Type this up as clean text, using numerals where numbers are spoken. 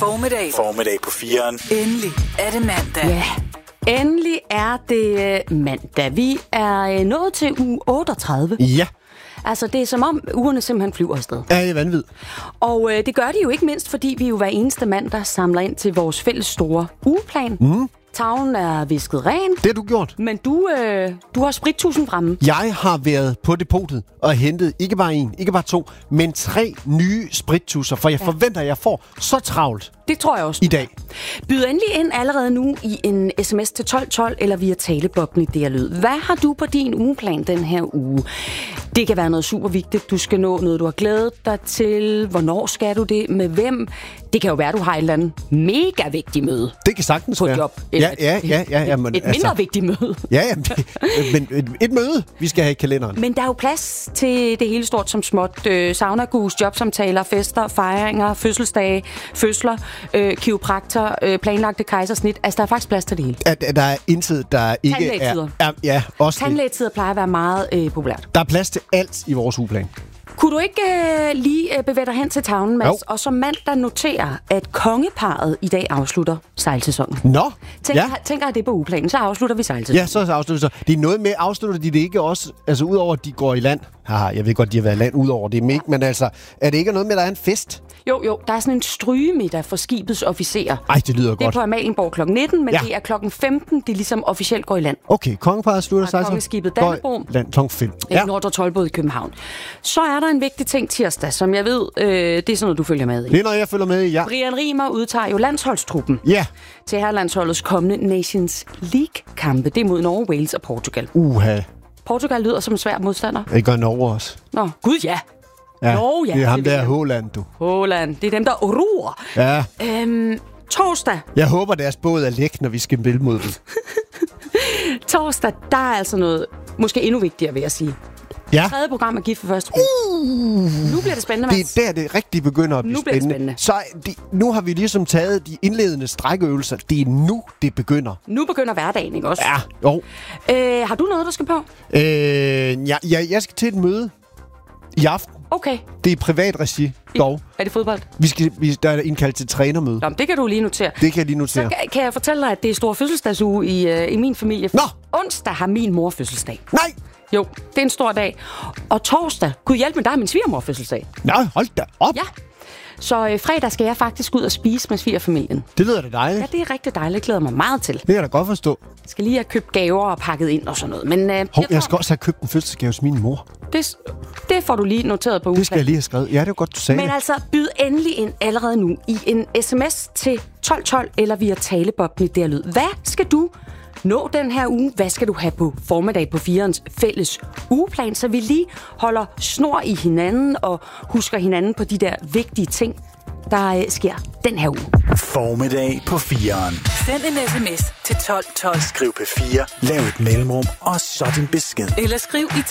Formiddag på 4'eren. Endelig er det mandag. Ja, endelig er det mandag. Vi er nået til uge 38. Ja. Altså, det er som om ugerne simpelthen flyver afsted. Ja, det er vanvittigt. Og det gør de jo ikke mindst, fordi vi jo hver eneste mandag samler ind til vores fælles store ugeplan. Tavlen er visket ren. Det har du gjort. Men du har sprittusen fremme. Jeg har været på depotet og hentet ikke bare en, ikke bare to, men 3 nye sprittusser, for jeg forventer, at jeg får så travlt Det tror jeg også. i dag. Byd endelig ind allerede nu i en sms til 1212 eller via taleboblen i DR Lyd. Hvad har du på din ugeplan den her uge? Det kan være noget super vigtigt. Du skal nå noget, du har glædet dig til. Hvornår skal du det? Med hvem? Det kan jo være, du har et eller andet mega vigtigt møde. Det kan sagtens på et være. job. Ja, men, et mindre vigtigt møde. Ja, men et møde, vi skal have i kalenderen. Men der er jo plads til det hele stort som småt. Saunagus, jobsamtaler, fester, fejringer, fødselsdage, fødsler, kiropraktor, planlagte kejsersnit. Altså, der er faktisk plads til det hele. Der er intet, der ikke er... Ja, også Tandlægetider plejer at være meget populært. Der er plads til alt i vores ugeplan. Kunne du ikke lige bevæge dig hen til tavlen, Mads? Jo. Og så mandag notere, at kongeparret i dag afslutter sejlsæsonen. Nå, Tænker jeg det på ugeplanen, så afslutter vi sejlsæsonen. Ja, så afslutter det. Det er noget med, afslutter de det ikke også, altså udover at de går i land? Haha, jeg ved godt, de har været i land udover det, men altså, er det ikke noget med, at der er en fest? Jo, der er sådan en strygemiddag for skibets officerer. Ej, det lyder Det er godt. på Amalienborg kl. 19, men Ja. det er kl. 15, det ligesom officielt går i land. Okay, kongeparret slutter sig. Kongeskibet Dannebrog. Land kl. 5. Ja. Nordre Toldbåd i København. Så er der en vigtig ting tirsdag, som jeg ved, det er sådan noget, du følger med i. Det er noget, jeg følger med i, ja. Brian Riemer udtager jo landsholdstruppen Ja. til herrelandsholdets kommende Nations League-kampe. Det er mod Norge, Wales og Portugal. Portugal lyder som en svær modstander. Det gør Norge også. Nå, gud ja. Ja, Norge, ja. det er ham ved der jeg. Håland, du. Håland, det er dem, der ruer. Ja. Torsdag. Jeg håber, deres båd er læk, når vi skal spille mod dem. Torsdag, der er altså noget, måske endnu vigtigere, vil jeg sige. Ja. 3. program er gift for første gang. Nu bliver det spændende, Mads. Det er der, det rigtig begynder at blive Nu bliver det spændende. Så nu har vi ligesom taget de indledende strækøvelser. Det er nu, det begynder. Nu begynder hverdagen, ikke også? Ja, jo. Har du noget, der skal på? Jeg skal til et møde i aften. Okay. Det er privat regi, dog. Er det fodbold? Der er indkaldt til trænermøde. Nå, det kan du lige notere. Det kan jeg lige notere. Så kan jeg fortælle dig, at det er stor fødselsdagsuge i min familie. Nå! Onsdag har min mor fødselsdag. Nej! Jo, det er en stor dag. Og torsdag, kunne hjælpe med dig, min svigermor fødselsdag. Nej, hold da op. Ja. Så fredag skal jeg faktisk ud og spise med svigerfamilien. Det lyder da dejligt. Ja, det er rigtig dejligt. Jeg glæder mig meget til. Det kan jeg da godt forstå. Jeg skal lige have købt gaver og pakket ind og sådan noget. Men Jeg skal også have købt en fødselsdagsgave til min mor. det får du lige noteret på ugen. Det skal jeg lige have skrevet. Ja, det er godt, du sagde Men det. altså, byd endelig ind allerede nu i en sms til 1212 eller via taleboblen i DR Lyd. Hvad skal du nå den her uge? Hvad skal du have på formiddag på 4'erens fælles ugeplan, så vi lige holder snor i hinanden og husker hinanden på de der vigtige ting, der sker den her uge. Formiddag på 4'eren. Send en sms til 1212. Skriv P4, lav et mellemrum, og så din besked. Eller skriv i